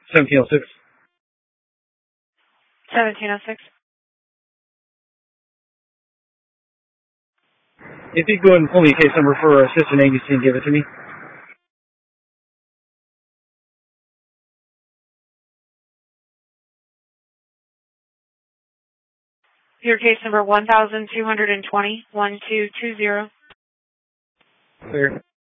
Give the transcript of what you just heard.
1706. 1706. If you go ahead and pull me a case number for Assistant ABC and give it to me. Your case number 1220, 1220. Clear.